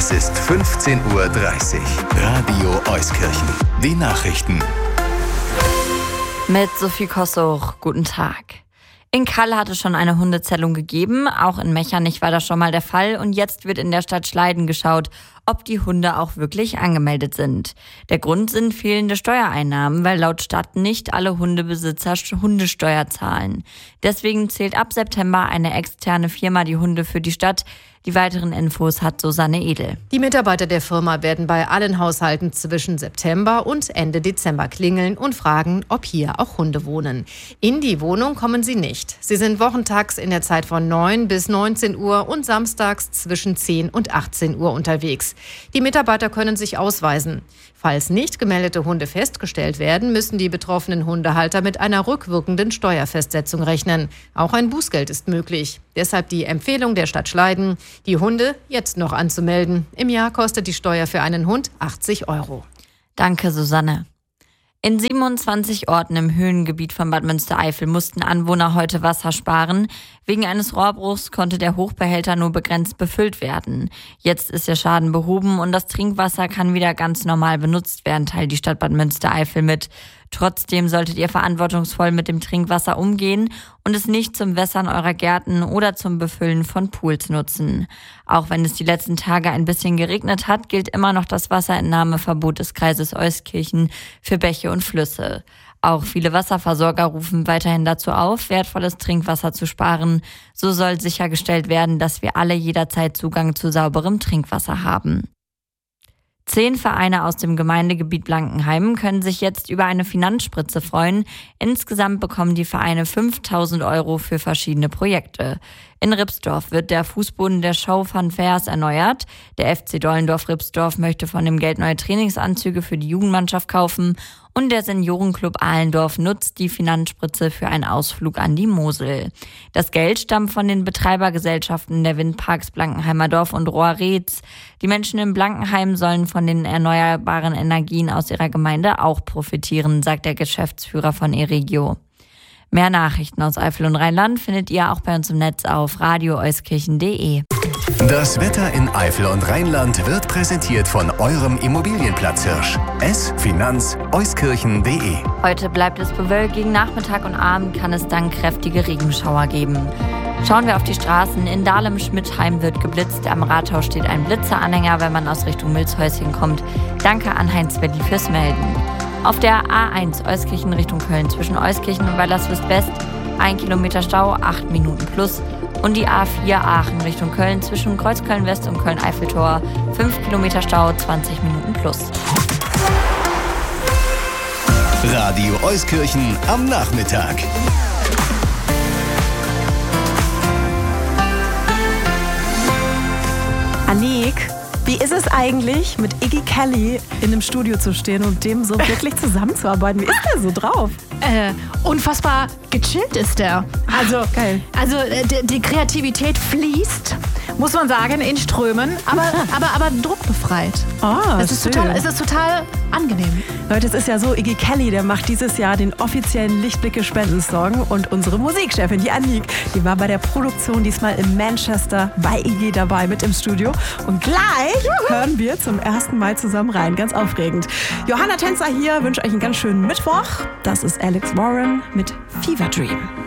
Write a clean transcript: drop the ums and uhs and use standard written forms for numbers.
Es ist 15:30 Uhr. Radio Euskirchen. Die Nachrichten. Mit Sophie Kossuch, guten Tag. In Kalle hat es schon eine Hundezählung gegeben, auch in Mechernich war das schon mal der Fall und jetzt wird in der Stadt Schleiden geschaut, ob die Hunde auch wirklich angemeldet sind. Der Grund sind fehlende Steuereinnahmen, weil laut Stadt nicht alle Hundebesitzer Hundesteuer zahlen. Deswegen zählt ab September eine externe Firma die Hunde für die Stadt. Die weiteren Infos hat Susanne Edel. Die Mitarbeiter der Firma werden bei allen Haushalten zwischen September und Ende Dezember klingeln und fragen, ob hier auch Hunde wohnen. In die Wohnung kommen sie nicht. Sie sind wochentags in der Zeit von 9 bis 19 Uhr und samstags zwischen 10 und 18 Uhr unterwegs. Die Mitarbeiter können sich ausweisen. Falls nicht gemeldete Hunde festgestellt werden, müssen die betroffenen Hundehalter mit einer rückwirkenden Steuerfestsetzung rechnen. Auch ein Bußgeld ist möglich. Deshalb die Empfehlung der Stadt Schleiden, die Hunde jetzt noch anzumelden. Im Jahr kostet die Steuer für einen Hund 80 €. Danke, Susanne. In 27 Orten im Höhengebiet von Bad Münstereifel mussten Anwohner heute Wasser sparen. Wegen eines Rohrbruchs konnte der Hochbehälter nur begrenzt befüllt werden. Jetzt ist der Schaden behoben und das Trinkwasser kann wieder ganz normal benutzt werden, teilt die Stadt Bad Münstereifel mit. Trotzdem solltet ihr verantwortungsvoll mit dem Trinkwasser umgehen und es nicht zum Wässern eurer Gärten oder zum Befüllen von Pools nutzen. Auch wenn es die letzten Tage ein bisschen geregnet hat, gilt immer noch das Wasserentnahmeverbot des Kreises Euskirchen für Bäche und Flüsse. Auch viele Wasserversorger rufen weiterhin dazu auf, wertvolles Trinkwasser zu sparen. So soll sichergestellt werden, dass wir alle jederzeit Zugang zu sauberem Trinkwasser haben. 10 Vereine aus dem Gemeindegebiet Blankenheim können sich jetzt über eine Finanzspritze freuen. Insgesamt bekommen die Vereine 5.000 € für verschiedene Projekte. In Ripsdorf wird der Fußboden der Show Fun Fairs erneuert. Der FC Dollendorf-Ripsdorf möchte von dem Geld neue Trainingsanzüge für die Jugendmannschaft kaufen. Und der Seniorenclub Ahlendorf nutzt die Finanzspritze für einen Ausflug an die Mosel. Das Geld stammt von den Betreibergesellschaften der Windparks Blankenheimer Dorf und Rohrretz. Die Menschen in Blankenheim sollen von den erneuerbaren Energien aus ihrer Gemeinde auch profitieren, sagt der Geschäftsführer von eRegio. Mehr Nachrichten aus Eifel und Rheinland findet ihr auch bei uns im Netz auf radioeuskirchen.de. Das Wetter in Eifel und Rheinland wird präsentiert von eurem Immobilienplatzhirsch. Finanz-euskirchen.de. Heute bleibt es bewölkt, gegen Nachmittag und Abend kann es dann kräftige Regenschauer geben. Schauen wir auf die Straßen. In Dahlem-Schmidtheim wird geblitzt. Am Rathaus steht ein Blitzeranhänger, wenn man aus Richtung Milzhäuschen kommt. Danke an Heinz Welli fürs Melden. Auf der A1 Euskirchen Richtung Köln zwischen Euskirchen und Weilerswist-West 1 Kilometer Stau, 8 Minuten plus. Und die A4 Aachen Richtung Köln zwischen Kreuzköln-West und Köln-Eiffeltor 5 Kilometer Stau, 20 Minuten plus. Radio Euskirchen am Nachmittag. Anik, wie ist es eigentlich, mit Iggy Kelly in einem Studio zu stehen und dem so wirklich zusammenzuarbeiten? Wie ist der so drauf? Unfassbar gechillt ist der. Also, geil. Also die Kreativität fließt, muss man sagen, in Strömen, aber druckbefreit. Es ist total angenehm. Leute, es ist ja so, Iggy Kelly, der macht dieses Jahr den offiziellen Lichtblicke-Spendensong und unsere Musikchefin, die Anik, die war bei der Produktion diesmal in Manchester bei Iggy dabei mit im Studio und gleich hören wir zum ersten Mal zusammen rein. Ganz aufregend. Johanna Tänzer hier, wünsche euch einen ganz schönen Mittwoch. Das ist Alex Warren mit Fever Dream.